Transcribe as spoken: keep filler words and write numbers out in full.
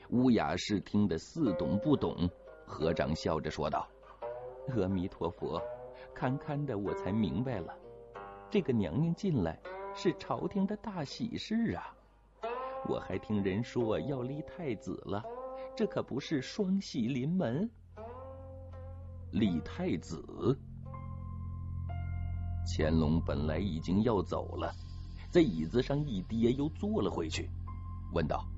乌雅氏听得似懂不懂，和尚笑着说道：阿弥陀佛，堪堪的我才明白了，这个娘娘进来是朝廷的大喜事啊！我还听人说要立太子了，这可不是双喜临门。立太子？乾隆本来已经要走了，在椅子上一跌，又坐了回去，问道：